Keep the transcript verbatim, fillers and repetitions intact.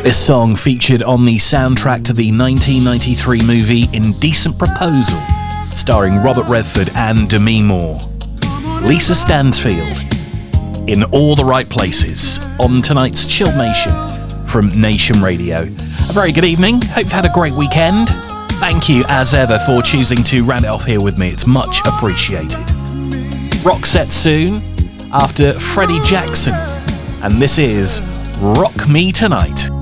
This song featured on the soundtrack to the nineteen ninety-three movie Indecent Proposal, starring Robert Redford and Demi Moore. Lisa Stansfield, in all the right places, on tonight's Chilled Nation from Nation Radio. A very good evening, hope you've had a great weekend. Thank you, as ever, for choosing to round it off here with me, it's much appreciated. Rock set soon, after Freddie Jackson, and this is Rock Me Tonight.